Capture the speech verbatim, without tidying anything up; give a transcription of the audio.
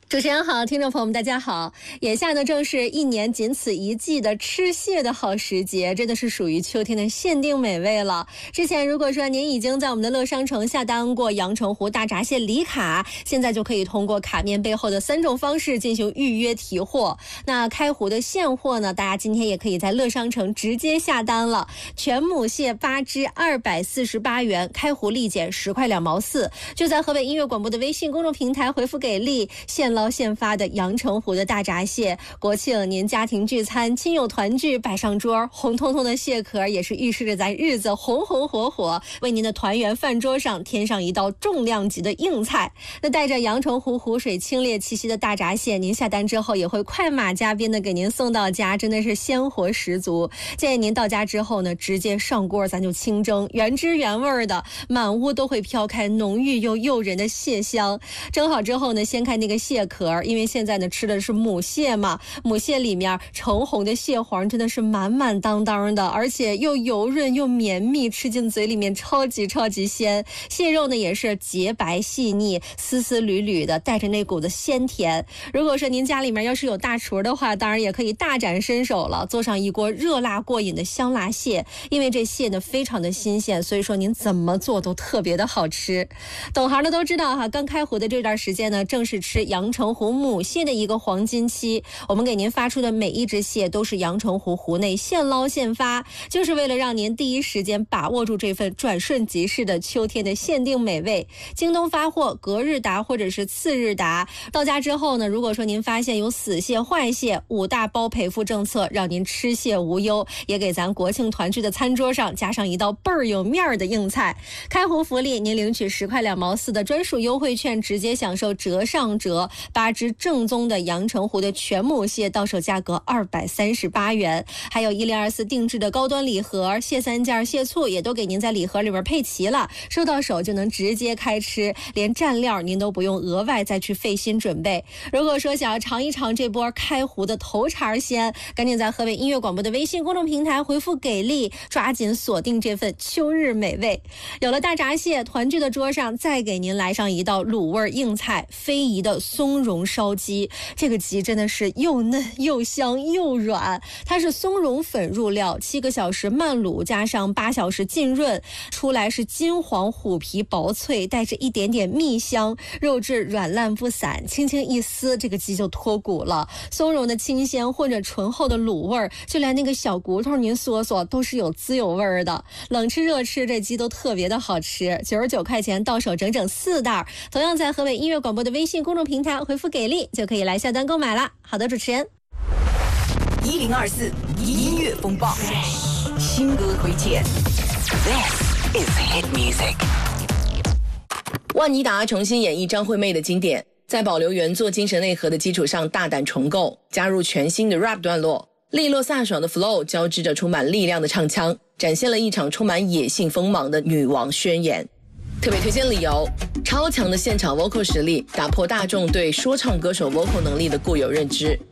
主持人好，听众朋友们大家好。眼下呢正是一年仅此一季的吃蟹的好时节，真的是属于秋天的限定美味了。之前如果说您已经在我们的乐商城下单过阳澄湖大闸蟹礼卡，现在就可以通过卡面背后的三种方式进行预约提货。那开湖的现货呢，大家今天也可以在乐商城直接下单了。全母蟹八只二百四十八元，开湖立减十块两毛四，就在河北音乐广播的微信公众平台回复给力，现捞现发的阳澄湖的大闸蟹，国庆您家庭聚餐亲友团聚摆上桌，红彤彤的蟹壳也是预示着咱日子红红火火，为您的团圆饭桌上添上一道重量级的硬菜。那带着阳澄湖湖水清冽气息的大闸蟹，您下单之后也会快马加鞭的给您送到家，真的是鲜活十足。建议您到家之后呢，直接上锅咱就清蒸，原汁原味的，满屋都会飘开浓郁又诱人的蟹香。蒸好之后呢，掀开那个蟹壳，因为现在呢吃的是母蟹嘛，母蟹里面橙红的蟹黄真的是满满当当的，而且又油润又绵密，吃进嘴里面超级超级鲜。蟹肉呢也是洁白细腻，丝丝缕缕的，带着那股子鲜甜。如果说您家里面要是有大厨的话，当然也可以大展身手了，做上一锅热辣过瘾的香辣蟹。因为这蟹呢非常的新鲜，所以说您怎么做都特别的好吃。懂行的都知道哈，刚开湖的这段时间呢，正是吃阳澄湖母蟹的一个黄金期。我们给您发出的每一只蟹都是阳澄湖湖内现捞现发，就是为了让您第一时间把握住这份转瞬即逝的秋天的限定美味。京东发货隔日达或者是次日达，到家之后呢，如果说您发现有死蟹坏蟹，五大包赔付政策，让您吃蟹无忧，也给咱国庆团聚的餐桌上加上一道倍儿有面儿的硬菜。开湖福利，您领取十块两毛四的专属优惠券，直接享受折上折，八只正宗的阳澄湖的全母蟹到手价格二百三十八元，还有一零二四定制的高端礼盒，蟹三件蟹醋也都给您在礼盒里边配齐了，收到手就能直接开吃，连蘸料您都不用额外再去费心准备。如果说想要尝一尝这波开湖的头茬鲜，赶紧在河北音乐广播的微信公众平台回复给力，抓紧锁定这份秋日美味。有了大闸蟹，团聚的桌上再给您来上一道卤味硬菜，非遗的松茸烧鸡。这个鸡真的是又嫩又香又软，它是松茸粉入料，七个小时慢卤加上八小时浸润，出来是金黄虎皮薄脆，带着一点点蜜香，肉质软烂不散，轻轻一撕这个鸡就脱骨了。松茸的清鲜或者醇厚的卤味，就连那个小骨头您嗦嗦都是有滋有味的。冷吃热吃这鸡都特别的好吃，九十九块钱到手整整四袋。同样在河北音乐广播的微信公众平台回复给力就可以来下单购买了。好的，主持人一零二四音乐风暴新歌推荐。 This is hit music。 万妮达重新演绎张惠妹的经典，在保留原作精神内核的基础上大胆重构，加入全新的 rap 段落，利落飒爽的 flow 交织着充满力量的唱腔，展现了一场充满野性锋芒的女王宣言。特别推荐理由，超强的现场 vocal 实力打破大众对说唱歌手 vocal 能力的固有认知，